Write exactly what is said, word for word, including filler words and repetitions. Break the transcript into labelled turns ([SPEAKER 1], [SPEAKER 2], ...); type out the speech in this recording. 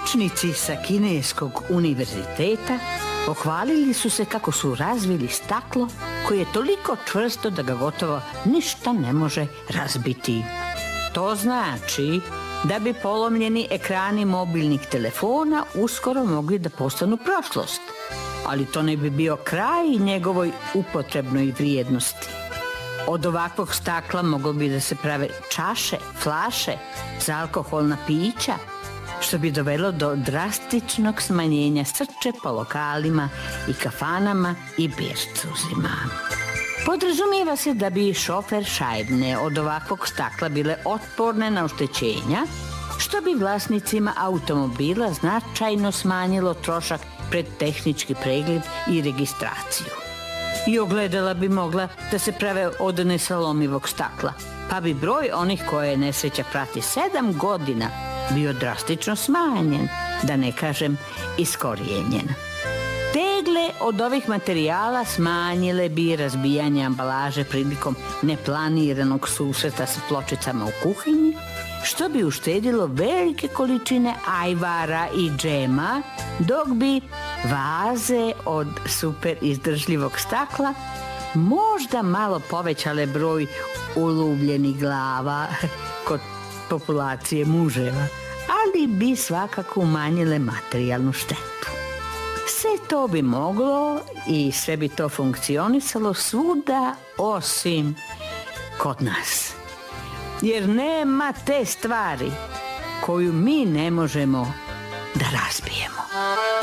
[SPEAKER 1] Naučnici sa Kineskog univerziteta pohvalili su se kako su razvili staklo koje je toliko čvrsto da ga gotovo ništa ne može razbiti. To znači da bi polomljeni ekrani mobilnih telefona uskoro mogli da postanu prošlost, ali to ne bi bio kraj njegovoj upotrebnoj vrijednosti. Od ovakvog stakla moglo bi da se prave čaše, flaše za alkoholna pića, što bi dovelo do drastičnog smanjenja srče po lokalima i kafanama i bircuzima. Podrazumijeva se da bi šofer šajbne od ovakvog stakla bile otporne na oštećenja, što bi vlasnicima automobila značajno smanjilo trošak pred tehnički pregled i registraciju. I ogledala bi mogla da se prave od nesalomivog stakla, pa bi broj onih koje nesreća prati sedam godina bio drastično smanjen, da ne kažem iskorijenjen. Tegle od ovih materijala smanjile bi razbijanje ambalaže prilikom neplaniranog susreta sa pločicama u kuhinji, što bi uštedilo velike količine ajvara i džema, dok bi vaze od super izdržljivog stakla možda malo povećale broj ulubljenih glava kod populacije muževa, ali bi svakako umanjile materijalnu štetu. Sve to bi moglo i sve bi to funkcionisalo svuda osim kod nas. Jer nema te stvari koju mi ne možemo da razbijemo.